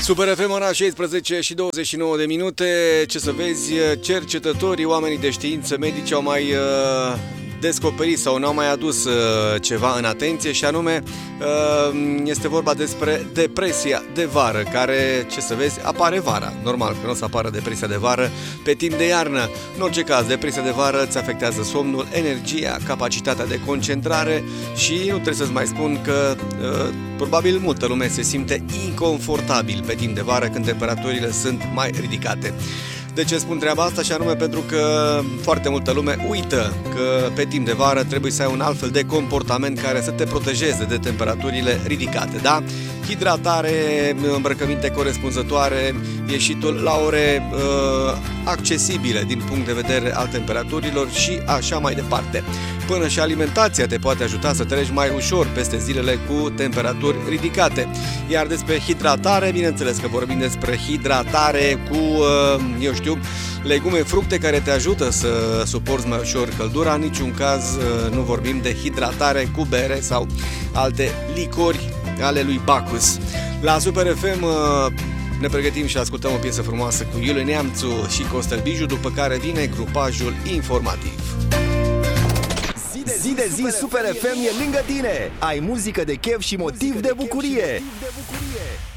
Super FM, ora 16 și 29 de minute. Ce să vezi, cercetătorii, oamenii de știință, medici au mai descoperit sau n-au mai adus ceva în atenție și anume este vorba despre depresia de vară, care, ce să vezi, apare vara. Normal că nu o să apară depresia de vară pe timp de iarnă. În orice caz, depresia de vară îți afectează somnul, energia, capacitatea de concentrare și nu trebuie să-ți mai spun că probabil multă lume se simte inconfortabil pe timp de vară când temperaturile sunt mai ridicate. De ce spun treaba asta? Și anume pentru că foarte multă lume uită că pe timp de vară trebuie să ai un alt fel de comportament care să te protejeze de temperaturile ridicate, da? Hidratare, îmbrăcăminte corespunzătoare, ieșitul la ore accesibile din punct de vedere al temperaturilor și așa mai departe. Până și alimentația te poate ajuta să treci mai ușor peste zilele cu temperaturi ridicate. Iar despre hidratare, bineînțeles că vorbim despre hidratare cu, legume, fructe care te ajută să suporți mai ușor căldura. În niciun caz nu vorbim de hidratare cu bere sau alte licori ale lui Bacchus. La Super FM ne pregătim și ascultăm o piesă frumoasă cu Iuliu Neamțu și Costel Biju, după care vine grupajul informativ. Zi de zi Super FM e lângă tine. Ai muzică de chef și motiv de bucurie.